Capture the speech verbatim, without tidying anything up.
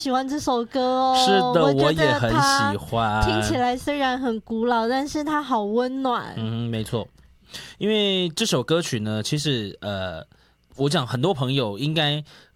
喜欢这首歌哦。 是的， 我我也很喜欢。 听起来虽然很古老，但是它好温暖。 嗯，没错。因为这首歌曲呢，其实呃，我讲很多朋友应该